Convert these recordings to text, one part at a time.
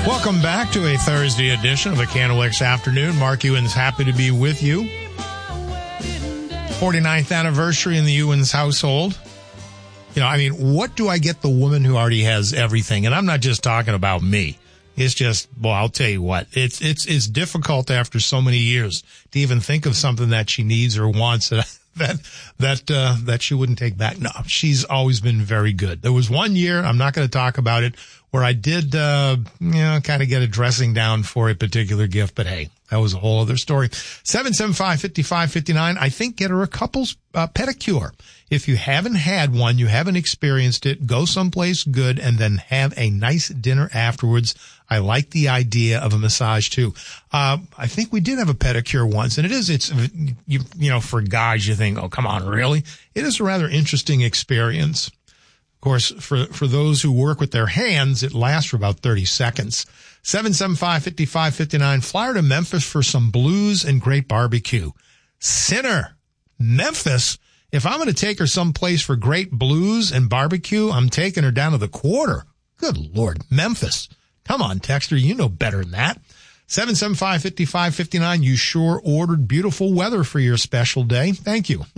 Welcome back to a Thursday edition of a KNOX Afternoon. Mark Ewens happy to be with you. 49th anniversary in the Ewens household. You know, I mean, what do I get the woman who already has everything? And I'm not just talking about me. It's just, well, I'll tell you what, it's difficult after so many years to even think of something that she needs or wants that she wouldn't take back. No, she's always been very good. There was one year, I'm not going to talk about it, where I did, kind of get a dressing down for a particular gift, but hey, that was a whole other story. 775-5559. I think get her a couple's pedicure. If you haven't had one, you haven't experienced it, go someplace good and then have a nice dinner afterwards. I like the idea of a massage too. I think we did have a pedicure once, and it's, you know, for guys, you think, oh, come on, really? It is a rather interesting experience. Of course, for those who work with their hands, it lasts for about 30 seconds. 775-5559. Flyer to Memphis for some blues and great barbecue. Sinner. Memphis. If I'm going to take her someplace for great blues and barbecue, I'm taking her down to the Quarter. Good Lord. Memphis. Come on, Texter. You know better than that. 775-5559. You sure ordered beautiful weather for your special day. Thank you.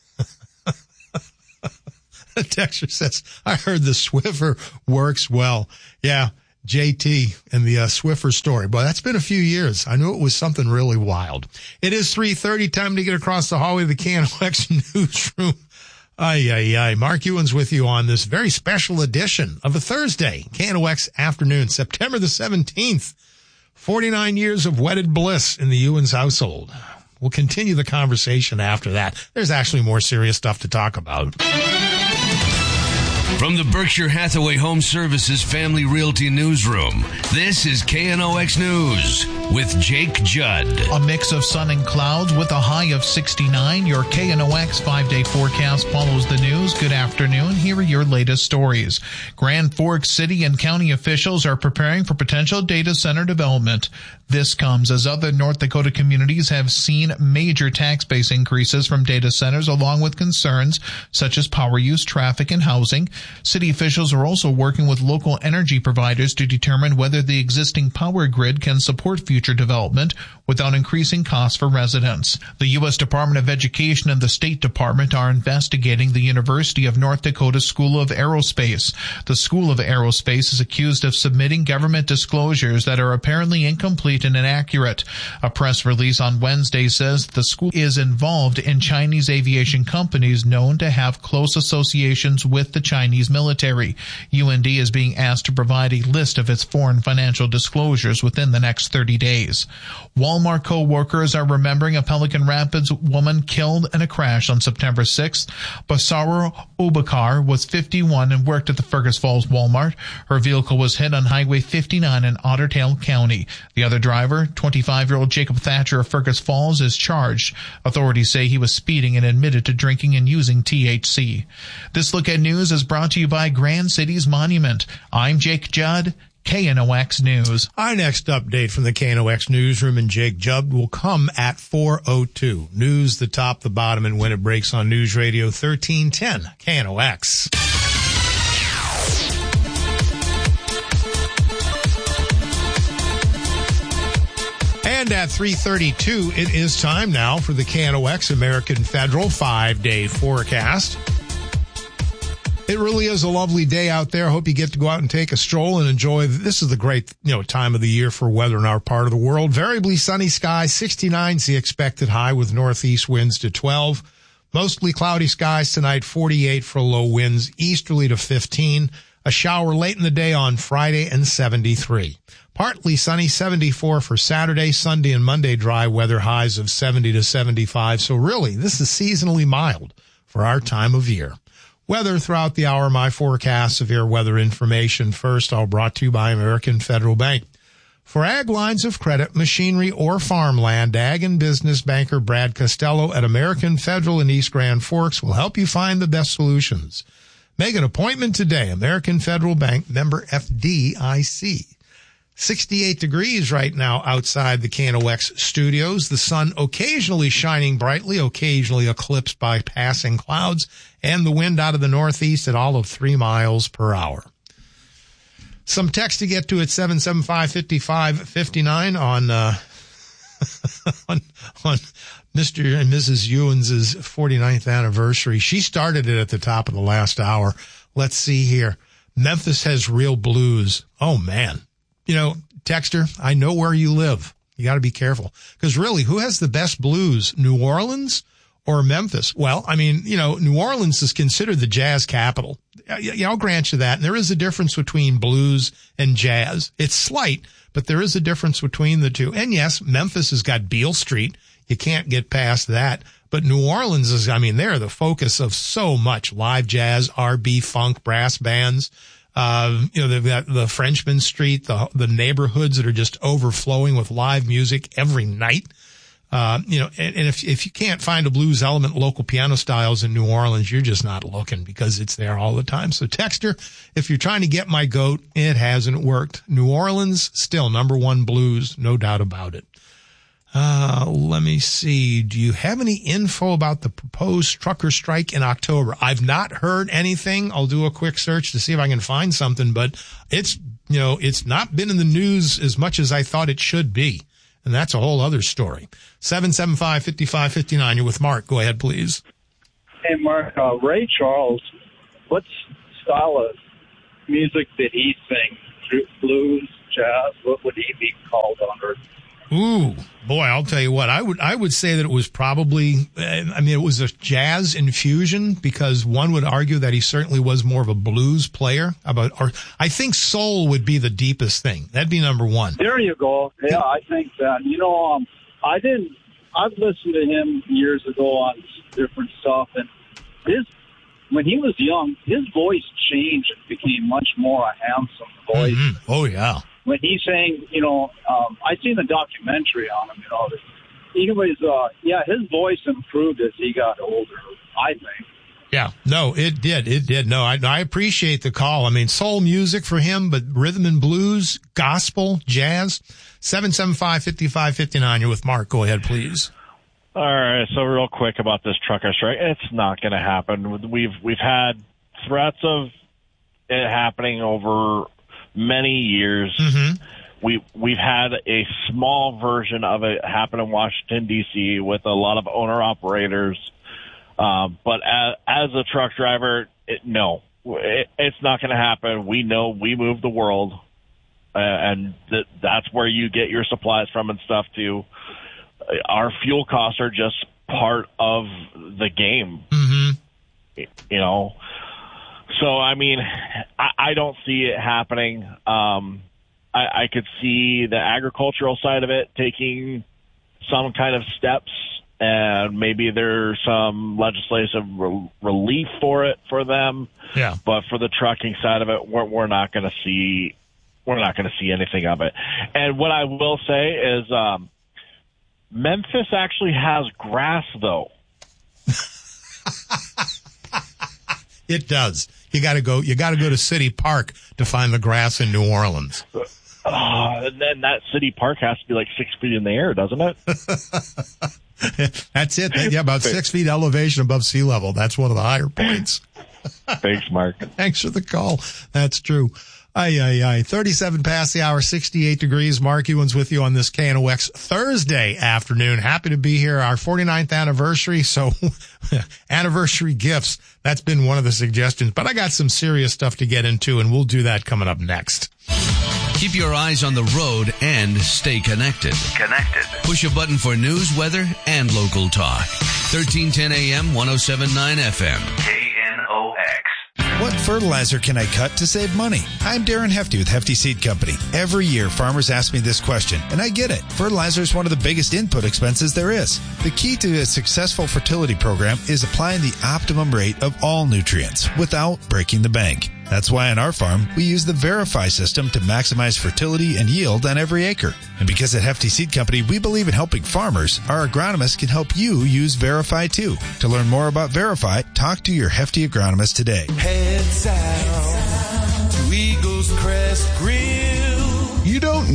The texter says, I heard the Swiffer works well. Yeah, JT and the Swiffer story. Boy, that's been a few years. I knew it was something really wild. It is 3:30, time to get across the hallway of the KNOX newsroom. Mark Ewens with you on this very special edition of a Thursday, KNOX Afternoon, September the 17th. 49 years of wedded bliss in the Ewens household. We'll continue the conversation after that. There's actually more serious stuff to talk about. From the Berkshire Hathaway Home Services Family Realty Newsroom, this is KNOX News with Jake Judd. A mix of sun and clouds with a high of 69. Your KNOX 5-day forecast follows the news. Good afternoon. Here are your latest stories. Grand Forks city and county officials are preparing for potential data center development. This comes as other North Dakota communities have seen major tax base increases from data centers, along with concerns such as power use, traffic, and housing. City officials are also working with local energy providers to determine whether the existing power grid can support future development without increasing costs for residents. The U.S. Department of Education and the State Department are investigating the University of North Dakota School of Aerospace. The School of Aerospace is accused of submitting government disclosures that are apparently incomplete and inaccurate. A press release on Wednesday says the school is involved in Chinese aviation companies known to have close associations with the Chinese military. UND is being asked to provide a list of its foreign financial disclosures within the next 30 days. Walmart co-workers are remembering a Pelican Rapids woman killed in a crash on September 6th. Basara Obakar was 51 and worked at the Fergus Falls Walmart. Her vehicle was hit on Highway 59 in Otter Tail County. The other driver, 25-year-old Jacob Thatcher of Fergus Falls, is charged. Authorities say he was speeding and admitted to drinking and using THC. This Look at News is brought to you by Grand Cities Monument. I'm Jake Judd, KNOX News. Our next update from the KNOX newsroom and Jake Judd will come at 4:02. News, the top, the bottom, and when it breaks on News Radio 1310, KNOX. And at 3:32, it is time now for the KNOX American Federal 5-day forecast. It really is a lovely day out there. I hope you get to go out and take a stroll and enjoy. This is the great, time of the year for weather in our part of the world. Variably sunny skies, 69 is the expected high with northeast winds to 12. Mostly cloudy skies tonight, 48 for low winds, easterly to 15. A shower late in the day on Friday and 73. Partly sunny, 74 for Saturday, Sunday, and Monday dry weather, highs of 70 to 75. So really, this is seasonally mild for our time of year. Weather throughout the hour, my forecast, severe weather information. First, all brought to you by American Federal Bank. For ag lines of credit, machinery, or farmland, ag and business banker Brad Costello at American Federal in East Grand Forks will help you find the best solutions. Make an appointment today. American Federal Bank, member FDIC. 68 degrees right now outside the KNOX studios. The sun occasionally shining brightly, occasionally eclipsed by passing clouds, and the wind out of the northeast at all of 3 miles per hour. Some text to get to at 775-5559 on Mr. and Mrs. Ewens' 49th anniversary. She started it at the top of the last hour. Let's see here. Memphis has real blues. Oh, man. You know, texter, I know where you live. You got to be careful. Because really, who has the best blues, New Orleans or Memphis? Well, I mean, you know, New Orleans is considered the jazz capital. Yeah, I'll grant you that. And there is a difference between blues and jazz. It's slight, but there is a difference between the two. And yes, Memphis has got Beale Street. You can't get past that. But New Orleans is, I mean, they're the focus of so much live jazz, R&B, funk, brass bands. You know, they've got the Frenchman Street, the neighborhoods that are just overflowing with live music every night. You know, and if you can't find a blues element, local piano styles in New Orleans, you're just not looking because it's there all the time. So texter, if you're trying to get my goat, it hasn't worked. New Orleans, still number one blues, no doubt about it. Let me see. Do you have any info about the proposed trucker strike in October? I've not heard anything. I'll do a quick search to see if I can find something, but it's, you know, it's not been in the news as much as I thought it should be. And that's a whole other story. 775-5559. You're with Mark. Go ahead, please. Hey, Mark. Ray Charles, what style of music did he sing? Blues, jazz? What would he be called under? Ooh, boy, I'll tell you what. I would say that it was probably, I mean, it was a jazz infusion because one would argue that he certainly was more of a blues player. Or I think soul would be the deepest thing. That'd be number one. There you go. Yeah, I think that. You know, I've listened to him years ago on different stuff, and when he was young, his voice changed and became much more a handsome voice. Mm-hmm. Oh, yeah. When he sang, you know, I seen the documentary on him, you know. Anyways, his voice improved as he got older, I think. Yeah, no, it did. It did. No, I appreciate the call. I mean, soul music for him, but rhythm and blues, gospel, jazz. 775-5559. You're with Mark. Go ahead, please. All right. So real quick about this trucker strike. It's not going to happen. We've had threats of it happening over many years. Mm-hmm. We've had a small version of it happen in Washington, D.C. with a lot of owner-operators. But as a truck driver, it's not going to happen. We know we move the world, and that's where you get your supplies from and stuff, too. Our fuel costs are just part of the game, mm-hmm. You know. So, I mean, I don't see it happening. I could see the agricultural side of it taking some kind of steps, and maybe there's some legislative relief for it for them. Yeah. But for the trucking side of it, we're not going to see anything of it. And what I will say is Memphis actually has grass, though. It does. You got to go to City Park to find the grass in New Orleans. And then that City Park has to be like 6 feet in the air, doesn't it? That's it. Yeah, about 6 feet elevation above sea level. That's one of the higher points. Thanks, Mark. Thanks for the call. That's true. 37 past the hour, 68 degrees. Mark Ewens with you on this KNOX Thursday afternoon. Happy to be here. Our 49th anniversary. So anniversary gifts. That's been one of the suggestions, but I got some serious stuff to get into, and we'll do that coming up next. Keep your eyes on the road and stay connected. Push a button for news, weather, and local talk. 1310 AM, 107.9 FM. KNOX. What fertilizer can I cut to save money? I'm Darren Hefty with Hefty Seed Company. Every year, farmers ask me this question, and I get it. Fertilizer is one of the biggest input expenses there is. The key to a successful fertility program is applying the optimum rate of all nutrients without breaking the bank. That's why on our farm, we use the Verify system to maximize fertility and yield on every acre. And because at Hefty Seed Company, we believe in helping farmers, our agronomists can help you use Verify too. To learn more about Verify, talk to your Hefty agronomist today. Head south to Eagles Crest Grill. You don't need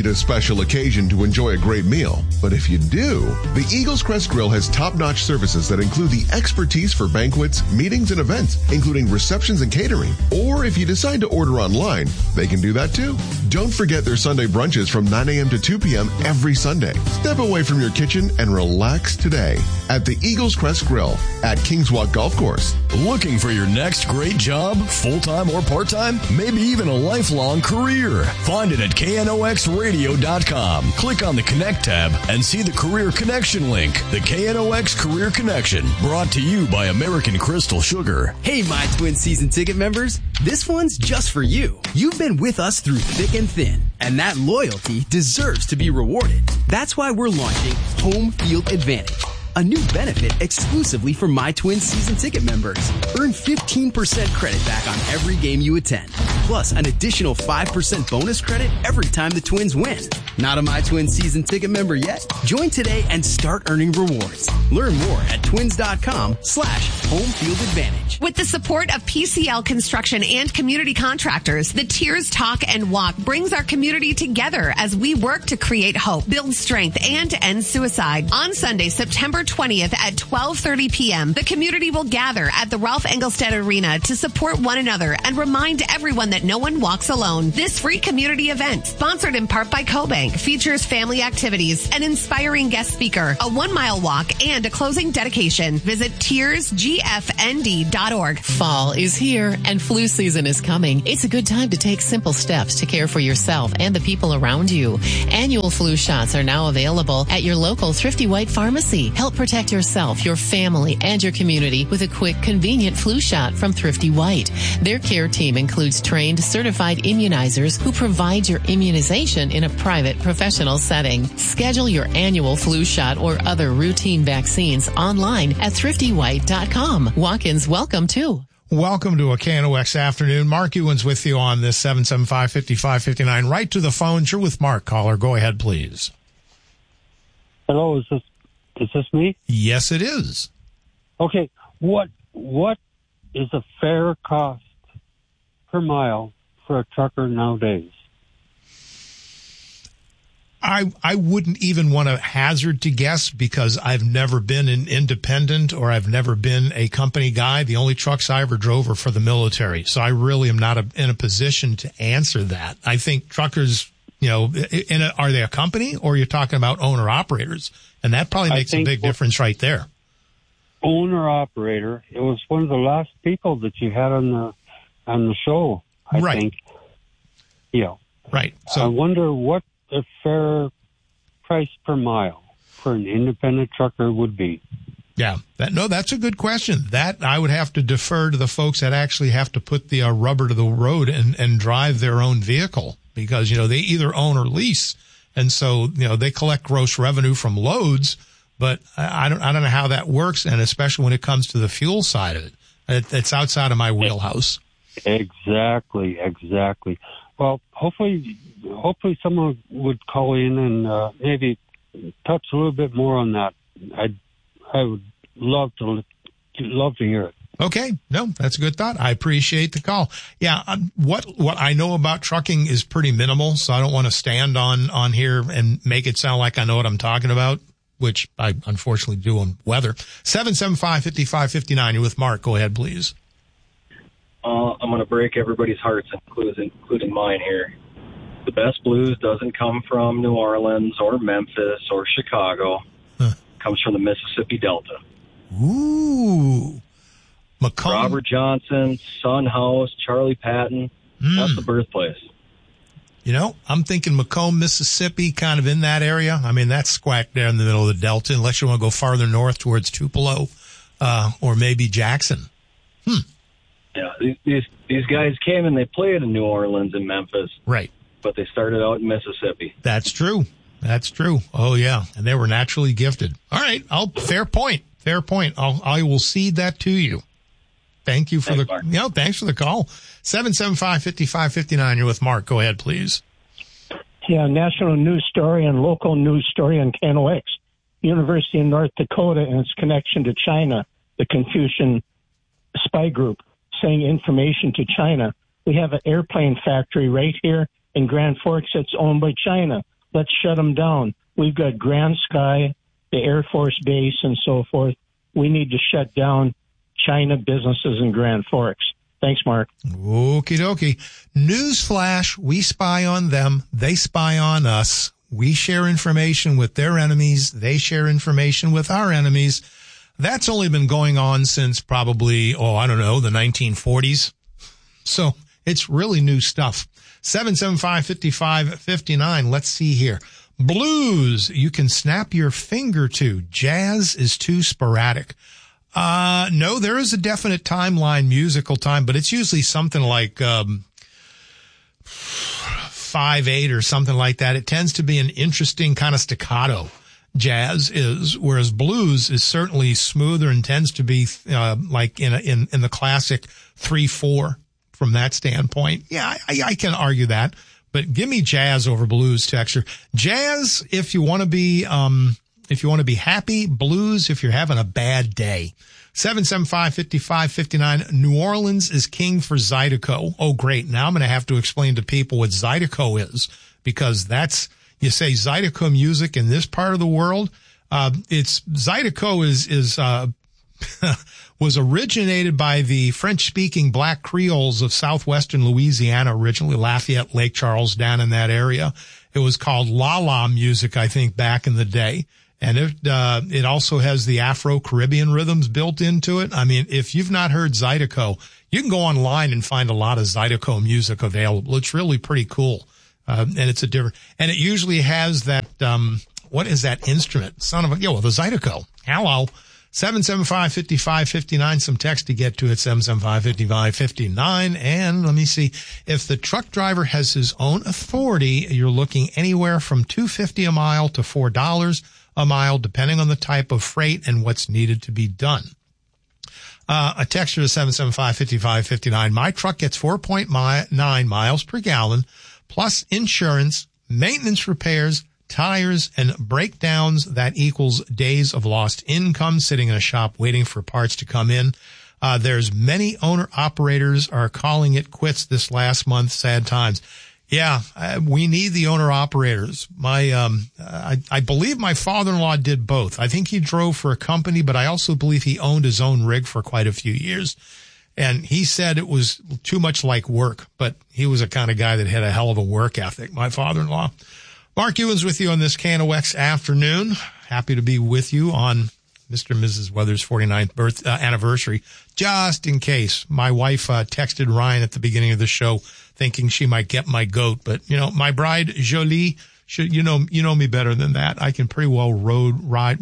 need a special occasion to enjoy a great meal, but if you do, the Eagles Crest Grill has top-notch services that include the expertise for banquets, meetings, and events, including receptions and catering. Or if you decide to order online, they can do that too. Don't forget their Sunday brunches from 9 a.m. to 2 p.m. every Sunday. Step away from your kitchen and relax today at the Eagles Crest Grill at Kingswalk Golf Course. Looking for your next great job, full-time or part-time, maybe even a lifelong career? Find it at KNOXradio.com. Click on the Connect tab and see the Career Connection link. The KNOX Career Connection, brought to you by American Crystal Sugar. Hey, My Twin season ticket members, this one's just for you. You've been with us through thick and thin, and that loyalty deserves to be rewarded. That's why we're launching Home Field Advantage, a new benefit exclusively for My Twin season ticket members. Earn 15% credit back on every game you attend, plus an additional 5% bonus credit every time the Twins win. Not a My Twin season ticket member yet? Join today and start earning rewards. Learn more at twins.com/homefieldadvantage. With the support of PCL Construction and community contractors, the Tears Talk and Walk brings our community together as we work to create hope, build strength, and end suicide. On Sunday, September 20th at 12:30 p.m., the community will gather at the Ralph Engelstad Arena to support one another and remind everyone that no one walks alone. This free community event, sponsored in part by CoBank, features family activities, an inspiring guest speaker, a 1-mile walk, and a closing dedication. Visit tearsgfnd.org. Fall is here and flu season is coming. It's a good time to take simple steps to care for yourself and the people around you. Annual flu shots are now available at your local Thrifty White pharmacy. Help protect yourself, your family, and your community with a quick, convenient flu shot from Thrifty White. Their care team includes trained, certified immunizers who provide your immunization in a private, professional setting. Schedule your annual flu shot or other routine vaccines online at thriftywhite.com. Walk-ins welcome too. Welcome to a KNOX afternoon. Mark Ewens with you on this 775-5559. Right to the phones. You're with Mark. Caller, go ahead, please. Hello, is this me? Yes, it is. Okay, what is a fair cost per mile for a trucker nowadays? I wouldn't even want to hazard to guess because I've never been an independent or I've never been a company guy. The only trucks I ever drove are for the military. So I really am not in a position to answer that. I think truckers, are they a company or you're talking about owner operators? And that probably makes a big difference right there. Owner operator. It was one of the last people that you had on the show, I think. Yeah. Right. So I wonder what a fair price per mile for an independent trucker would be. Yeah, that's a good question. That I would have to defer to the folks that actually have to put the rubber to the road and drive their own vehicle because, they either own or lease. And so, they collect gross revenue from loads, but I don't know how that works. And especially when it comes to the fuel side of it, it's outside of my wheelhouse. Exactly. Well, hopefully someone would call in and maybe touch a little bit more on that. I would love to hear it. Okay, no, that's a good thought. I appreciate the call. Yeah, what I know about trucking is pretty minimal, so I don't want to stand on here and make it sound like I know what I'm talking about, which I unfortunately do on weather. 775-5559. You're with Mark. Go ahead, please. I'm going to break everybody's hearts, including mine here. The best blues doesn't come from New Orleans or Memphis or Chicago. It comes from the Mississippi Delta. Ooh. Macomb. Robert Johnson, Son House, Charlie Patton. That's the birthplace. I'm thinking Macomb, Mississippi, kind of in that area. I mean, that's squack there in the middle of the Delta, unless you want to go farther north towards Tupelo or maybe Jackson. Yeah, these guys came and they played in New Orleans and Memphis. Right. But they started out in Mississippi. That's true. Oh, yeah. And they were naturally gifted. All right. Fair point. I will cede that to you. Thank you for thanks for the call. 775-5559. You're with Mark. Go ahead, please. Yeah, national news story and local news story on KNOX. University of North Dakota and its connection to China, the Confucian spy group, saying information to China. We have an airplane factory right here in Grand Forks that's owned by China. Let's shut them down. We've got Grand Sky, the Air Force Base, and so forth. We need to shut down China businesses in Grand Forks. Thanks, Mark. Okie dokie. Newsflash, we spy on them. They spy on us. We share information with their enemies. They share information with our enemies. That's only been going on since probably, the 1940s. So it's really new stuff. 775-5559. Let's see here. Blues, you can snap your finger to. Jazz is too sporadic. No, there is a definite timeline, musical time, but it's usually something like 5/8 or something like that. It tends to be an interesting kind of staccato. Jazz is, whereas blues is certainly smoother and tends to be like in the classic 3/4 from that standpoint. Yeah, I can argue that, but give me jazz over blues texture. Jazz if you want to be happy, blues if you're having a bad day. 775-5559. New Orleans is king for Zydeco. Oh, great. Now I'm going to have to explain to people what Zydeco is, because you say Zydeco music in this part of the world. Zydeco was originated by the French-speaking black Creoles of southwestern Louisiana, originally Lafayette, Lake Charles, down in that area. It was called la-la music, I think, back in the day. And it also has the Afro-Caribbean rhythms built into it. I mean, if you've not heard Zydeco, you can go online and find a lot of Zydeco music available. It's really pretty cool. And it's and it usually has that, what is that instrument? The Zydeco. Hello. 775-5559. Some text to get to at 775-5559. And let me see. If the truck driver has his own authority, you're looking anywhere from $2.50 a mile to $4 a mile, depending on the type of freight and what's needed to be done. A texture to 775-5559. My truck gets 4.9 miles per gallon, plus insurance, maintenance repairs, tires, and breakdowns. That equals days of lost income sitting in a shop waiting for parts to come in. There's many owner-operators are calling it quits this last month. Sad times. Yeah, we need the owner-operators. I believe my father-in-law did both. I think he drove for a company, but I also believe he owned his own rig for quite a few years. And he said it was too much like work, but he was a kind of guy that had a hell of a work ethic, my father-in-law. Mark Ewens with you on this KNOX afternoon. Happy to be with you on Mr. and Mrs. Weather's 49th anniversary. Just in case, my wife texted Ryan at the beginning of the show thinking she might get my goat, but my bride Jolie, you know me better than that. I can pretty well roll with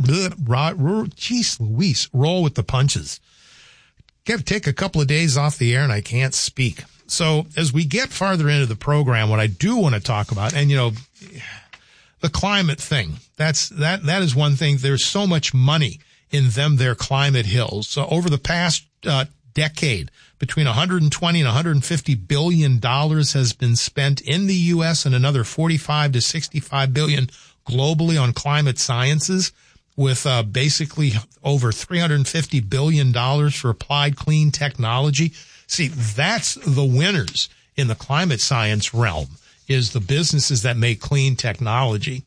the punches. Take a couple of days off the air and I can't speak. So as we get farther into the program, what I do want to talk about, and the climate thing, that is one thing. There's so much money in their climate hills. So over the past decade, between $120 and $150 billion has been spent in the U.S. and another $45 to $65 billion globally on climate sciences, with basically over $350 billion for applied clean technology. See, that's the winners in the climate science realm, is the businesses that make clean technology.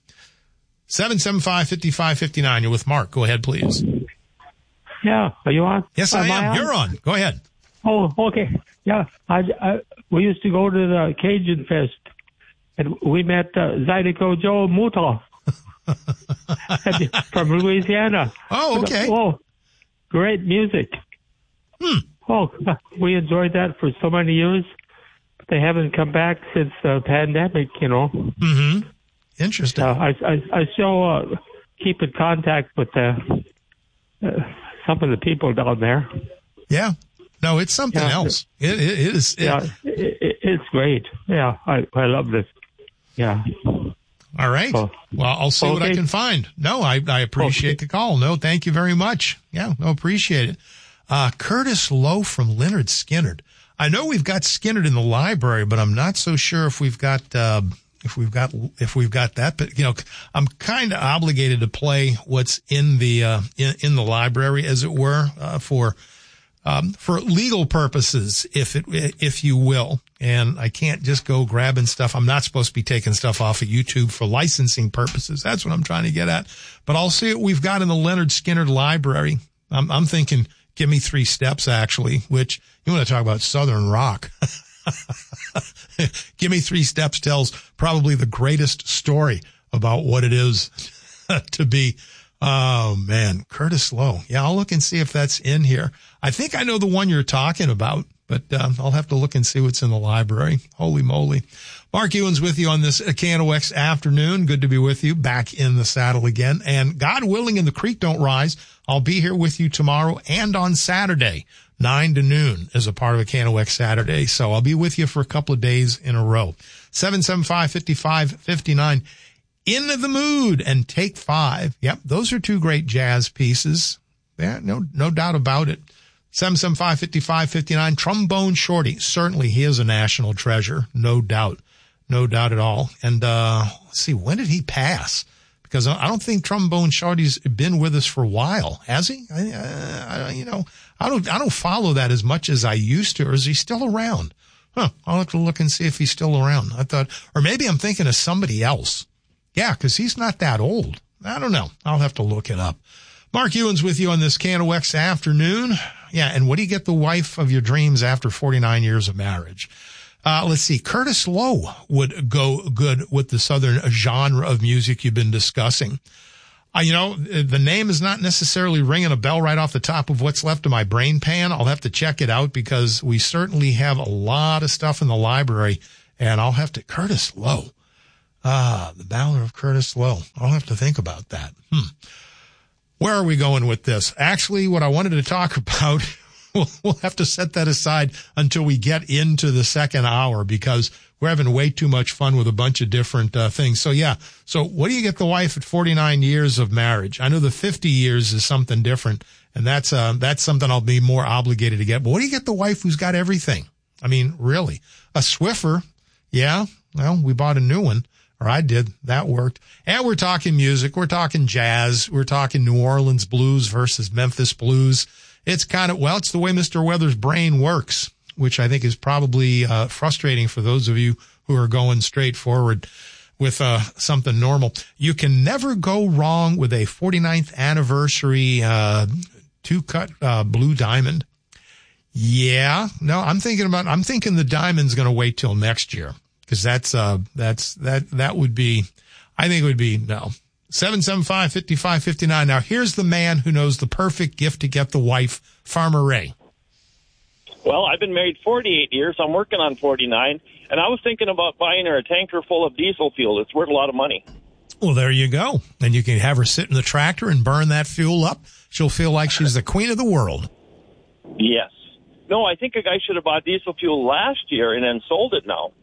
775-5559. You're with Mark. Go ahead, please. Yeah. Are you on? Yes, I am. You're on. Go ahead. Oh, okay. Yeah. We used to go to the Cajun Fest, and we met Zydeco Joe Mutoff from Louisiana. Oh, okay. Oh, great music. Oh, we enjoyed that for so many years. But they haven't come back since the pandemic, Mm-hmm. Interesting. I still keep in contact with some of the people down there. Yeah. No, it's something else. It is. It's great. Yeah, I love this. Yeah. All right. Well, I'll see what I can find. No, I appreciate the call. No, thank you very much. Yeah, no, appreciate it. Curtis Lowe from Leonard Skinner. I know we've got Skinner in the library, but I'm not so sure if we've got that. But I'm kind of obligated to play what's in the library, as it were, for for legal purposes, if you will. And I can't just go grabbing stuff. I'm not supposed to be taking stuff off of YouTube for licensing purposes. That's what I'm trying to get at. But I'll see what we've got in the Leonard Skinner library. I'm thinking, give me 3 steps, actually, which you want to talk about Southern rock. Give me 3 steps tells probably the greatest story about what it is to be. Oh man, Curtis Lowe. Yeah, I'll look and see if that's in here. I think I know the one you're talking about, but I'll have to look and see what's in the library. Holy moly. Mark Ewan's with you on this KNOX afternoon. Good to be with you, back in the saddle again. And God willing and the creek don't rise, I'll be here with you tomorrow and on Saturday, 9 to noon as a part of a KNOX Saturday. So I'll be with you for a couple of days in a row. 775-5559. In the Mood and Take 5. Yep, those are 2 great jazz pieces. Yeah, no doubt about it. 775-5559. Trombone Shorty. Certainly he is a national treasure. No doubt. No doubt at all. And, let's see, when did he pass? Because I don't think Trombone Shorty's been with us for a while. Has he? I don't follow that as much as I used to. Or is he still around? I'll have to look and see if he's still around. I thought, or maybe I'm thinking of somebody else. Yeah, because he's not that old. I don't know. I'll have to look it up. Mark Ewan's with you on this KNOX afternoon. Yeah, and what do you get the wife of your dreams after 49 years of marriage? Let's see. Curtis Lowe would go good with the Southern genre of music you've been discussing. The name is not necessarily ringing a bell right off the top of what's left of my brain pan. I'll have to check it out because we certainly have a lot of stuff in the library, and I'll have to, Curtis Lowe. The Ballad of Curtis Lowe. I'll have to think about that. Where are we going with this? Actually, what I wanted to talk about, we'll have to set that aside until we get into the second hour because we're having way too much fun with a bunch of different things. So yeah. So what do you get the wife at 49 years of marriage? I know the 50 years is something different, and that's something I'll be more obligated to get. But what do you get the wife who's got everything? I mean, really? A Swiffer. Yeah. Well, we bought a new one. Or I did. That worked. And we're talking music. We're talking jazz. We're talking New Orleans blues versus Memphis blues. It's kind of, well, it's the way Mr. Weather's brain works, which I think is probably frustrating for those of you who are going straight forward with something normal. You can never go wrong with a 49th anniversary 2-cut blue diamond. Yeah. No, I'm thinking the diamond's going to wait till next year. Because that would be, I think it would be, no. 775-5559. Now, here's the man who knows the perfect gift to get the wife, Farmer Ray. Well, I've been married 48 years. I'm working on 49. And I was thinking about buying her a tanker full of diesel fuel. It's worth a lot of money. Well, there you go. And you can have her sit in the tractor and burn that fuel up. She'll feel like she's the queen of the world. Yes. No, I think a guy should have bought diesel fuel last year and then sold it now.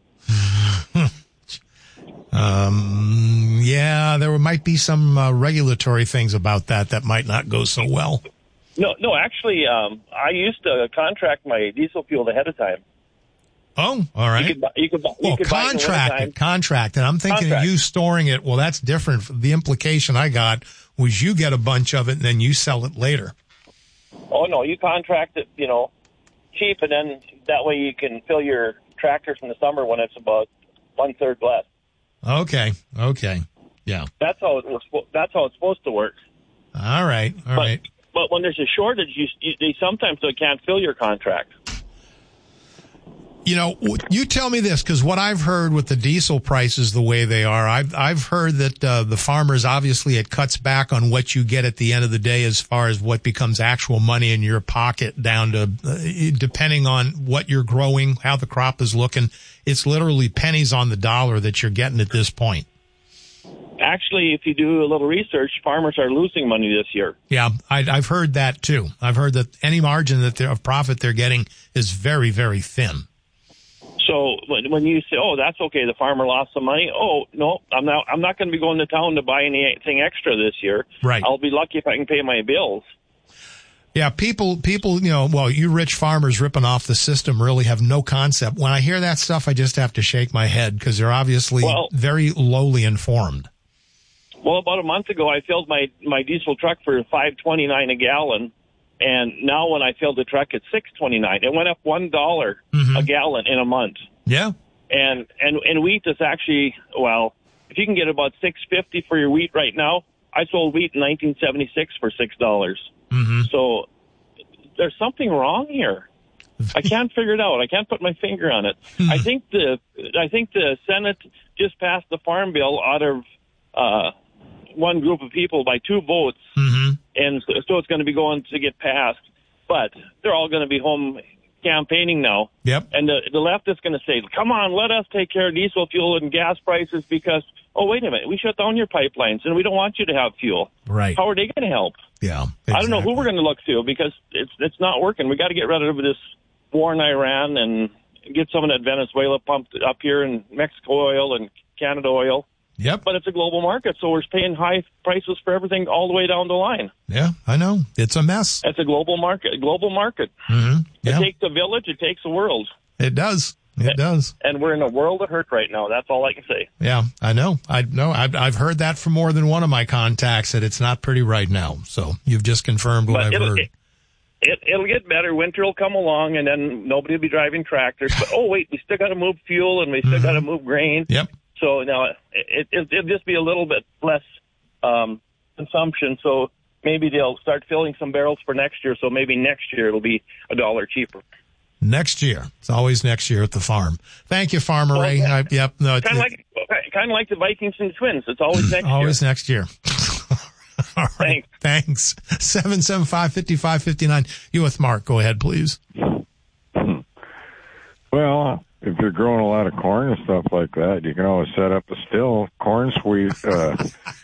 Yeah, there might be some regulatory things about that might not go so well. No, actually, I used to contract my diesel fuel ahead of time. Oh, all right. You could contract. And I'm thinking of you storing it. Well, that's different. The implication I got was you get a bunch of it and then you sell it later. Oh, no, you contract it, cheap, and then that way you can fill your tractors in the summer when it's about 1/3 less. Okay. Yeah. That's how it's supposed to work. All right. But when there's a shortage, they sometimes can't fill your contract. You tell me this, because what I've heard with the diesel prices the way they are, I've heard that the farmers, obviously it cuts back on what you get at the end of the day as far as what becomes actual money in your pocket down to, depending on what you're growing, how the crop is looking, it's literally pennies on the dollar that you're getting at this point. Actually, if you do a little research, farmers are losing money this year. Yeah, I've heard that too. I've heard that any margin of profit they're getting is very, very thin. So when you say, "Oh, that's okay," the farmer lost some money. Oh no, I'm not going to be going to town to buy anything extra this year. Right. I'll be lucky if I can pay my bills. Yeah, people, you rich farmers ripping off the system really have no concept. When I hear that stuff, I just have to shake my head because they're obviously very lowly informed. Well, about a month ago, I filled my diesel truck for $5.29 a gallon, And now when I filled the truck, it's $6.29. It went up $1 a gallon in a month. Yeah. And wheat is actually, well, if you can get about $6.50 for your wheat right now, I sold wheat in 1976 for $6. So there's something wrong here. I can't figure it out. I can't put my finger on it. I think the Senate just passed the Farm Bill out of one group of people by 2 votes, and so it's going to be going to get passed. But they're all going to be home campaigning now. Yep. And the left is going to say, come on, let us take care of diesel fuel and gas prices because, oh, wait a minute, we shut down your pipelines and we don't want you to have fuel. Right. How are they going to help? Yeah. Exactly. I don't know who we're going to look to because it's not working. We got to get rid of this war in Iran and get some of that Venezuela pumped up here and Mexico oil and Canada oil. Yep. But it's a global market, so we're paying high prices for everything all the way down the line. Yeah, I know. It's a mess. It's a global market. Yeah. It takes a village. It takes a world. It does. It does. And we're in a world of hurt right now. That's all I can say. Yeah, I know. I've heard that from more than one of my contacts that it's not pretty right now. So you've just confirmed what I've heard. It'll get better. Winter will come along, and then nobody will be driving tractors. But, oh, wait, we still got to move fuel, and we still got to move grain. Yep. So now it'll just be a little bit less consumption. So maybe they'll start filling some barrels for next year. So maybe next year it'll be $1 cheaper. Next year. It's always next year at the farm. Thank you, Farmer Ray. Okay. Yep. No, kind of like the Vikings and Twins. It's always next year. Always next year. All right. Thanks. 775-5559. You with Mark. Go ahead, please. Well, if you're growing a lot of corn and stuff like that, you can always set up a still corn